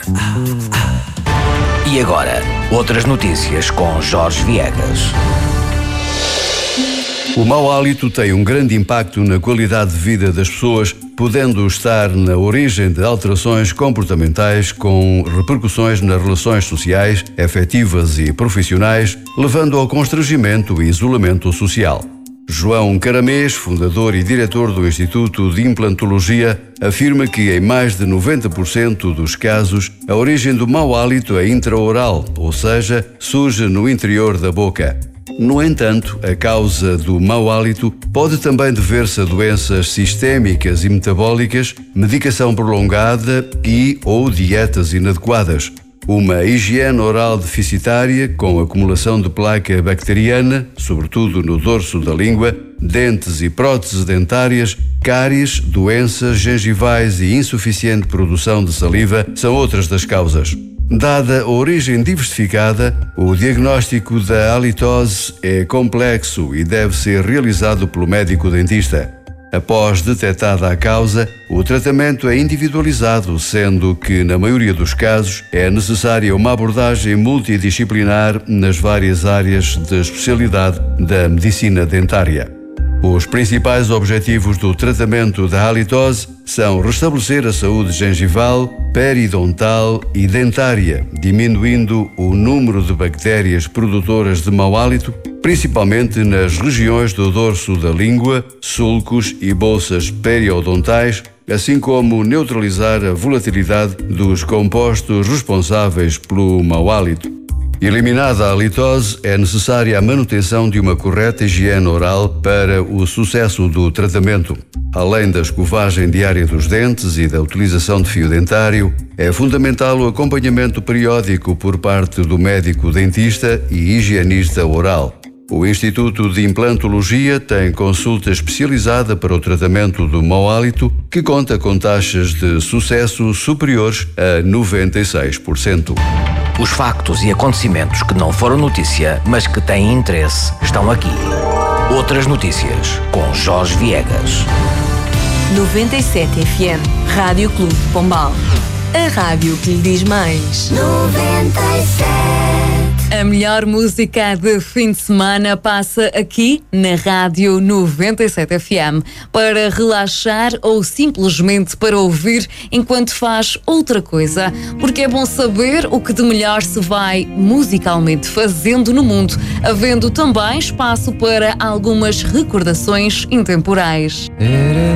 E agora, outras notícias com Jorge Viegas. O mau hálito tem um grande impacto na qualidade de vida das pessoas, podendo estar na origem de alterações comportamentais com repercussões nas relações sociais, afetivas e profissionais, levando ao constrangimento e isolamento social. João Caramês, fundador e diretor do Instituto de Implantologia, afirma que em mais de 90% dos casos a origem do mau hálito é intraoral, ou seja, surge no interior da boca. No entanto, a causa do mau hálito pode também dever-se a doenças sistémicas e metabólicas, medicação prolongada ou dietas inadequadas. Uma higiene oral deficitária, com acumulação de placa bacteriana, sobretudo no dorso da língua, dentes e próteses dentárias, cáries, doenças gengivais e insuficiente produção de saliva são outras das causas. Dada a origem diversificada, o diagnóstico da halitose é complexo e deve ser realizado pelo médico dentista. Após detectada a causa, o tratamento é individualizado, sendo que, na maioria dos casos, é necessária uma abordagem multidisciplinar nas várias áreas de especialidade da medicina dentária. Os principais objetivos do tratamento da halitose são restabelecer a saúde gengival, periodontal e dentária, diminuindo o número de bactérias produtoras de mau hálito, principalmente nas regiões do dorso da língua, sulcos e bolsas periodontais, assim como neutralizar a volatilidade dos compostos responsáveis pelo mau hálito. Eliminada a halitose, é necessária a manutenção de uma correta higiene oral para o sucesso do tratamento. Além da escovagem diária dos dentes e da utilização de fio dentário, é fundamental o acompanhamento periódico por parte do médico dentista e higienista oral. O Instituto de Implantologia tem consulta especializada para o tratamento do mau hálito, que conta com taxas de sucesso superiores a 96%. Os factos e acontecimentos que não foram notícia, mas que têm interesse, estão aqui. Outras notícias com Jorge Viegas. 97 FM, Rádio Clube de Pombal. A rádio que lhe diz mais. 97. A melhor música de fim de semana passa aqui na Rádio 97 FM para relaxar ou simplesmente para ouvir enquanto faz outra coisa, porque é bom saber o que de melhor se vai musicalmente fazendo no mundo, havendo também espaço para algumas recordações intemporais.